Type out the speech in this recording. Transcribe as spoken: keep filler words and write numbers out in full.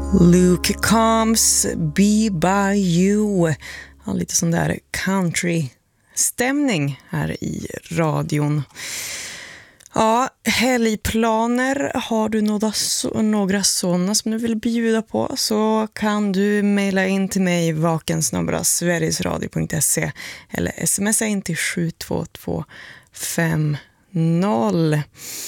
Luke Combs, Be By You. Ja, lite sån där country-stämning här i radion. Ja, helgplaner. Har du några, några sådana som du vill bjuda på, så kan du mejla in till mig vakensnabel-a sverigesradio punkt se eller smsa in till sju två två fem noll.